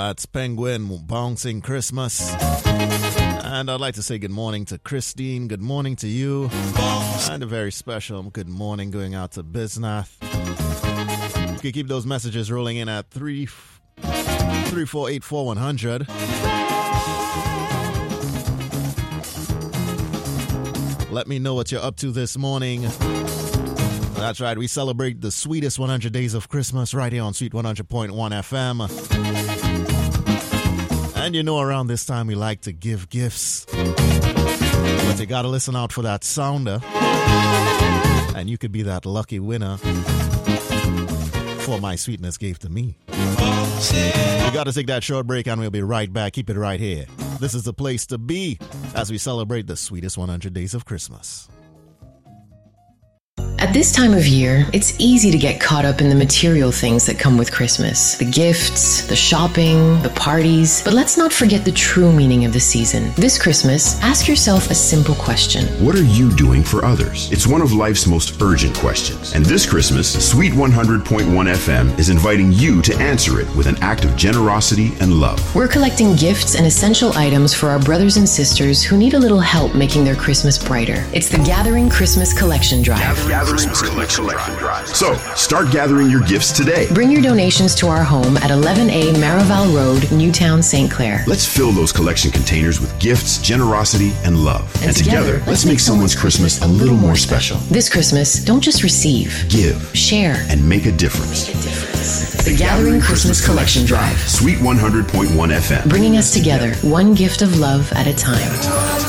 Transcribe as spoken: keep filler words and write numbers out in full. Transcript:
That's Penguin Bouncing Christmas. And I'd like to say good morning to Christine. Good morning to you. And a very special good morning going out to Bisnath. You can keep those messages rolling in at three four eight four one hundred. Let me know what you're up to this morning. That's right, we celebrate the sweetest one hundred days of Christmas right here on Sweet one hundred point one F M. And you know, around this time we like to give gifts. But you gotta listen out for that sounder. And you could be that lucky winner for My Sweetness Gave to Me. We gotta take that short break and we'll be right back. Keep it right here. This is the place to be as we celebrate the sweetest one hundred days of Christmas. At this time of year, it's easy to get caught up in the material things that come with Christmas. The gifts, the shopping, the parties. But let's not forget the true meaning of the season. This Christmas, ask yourself a simple question. What are you doing for others? It's one of life's most urgent questions. And this Christmas, Sweet one hundred point one F M is inviting you to answer it with an act of generosity and love. We're collecting gifts and essential items for our brothers and sisters who need a little help making their Christmas brighter. It's the Gathering Christmas Collection Drive. Gathering Christmas Collection Drive. So, start gathering your gifts today. Bring your donations to our home at eleven A Marival Road, Newtown, Saint Clair. Let's fill those collection containers with gifts, generosity, and love. And, and together, together, let's make someone's Christmas a little more special. This Christmas, don't just receive, give, share, and make a difference. Make a difference. The, the Gathering Christmas Collection Drive. Sweet one hundred point one F M. Bringing us together, one gift of love at a time.